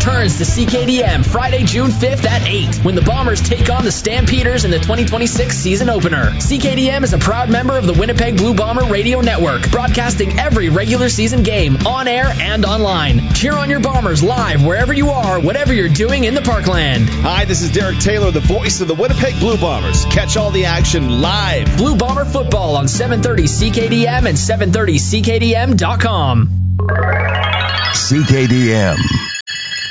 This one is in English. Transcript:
returns to CKDM Friday, June 5th at 8 when the Bombers take on the Stampeders in the 2026 season opener. CKDM is a proud member of the Winnipeg Blue Bomber Radio Network, broadcasting every regular season game on air and online. Cheer on your Bombers live wherever you are, whatever you're doing in the Parkland. Hi, this is Derek Taylor, the voice of the Winnipeg Blue Bombers. Catch all the action live. Blue Bomber football on 730 CKDM and 730CKDM.com. CKDM.